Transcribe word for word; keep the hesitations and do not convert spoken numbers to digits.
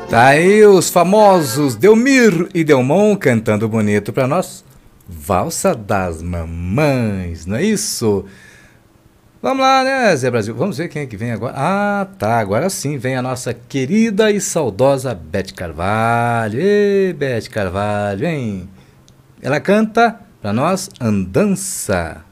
Tá aí os famosos Delmir e Delmon cantando bonito pra nós. Valsa das Mamães, não é isso? Vamos lá, né, Zé Brasil? Vamos ver quem é que vem agora. Ah, tá, agora sim vem a nossa querida e saudosa Beth Carvalho. Ê, Beth Carvalho, hein? Ela canta pra nós Andança.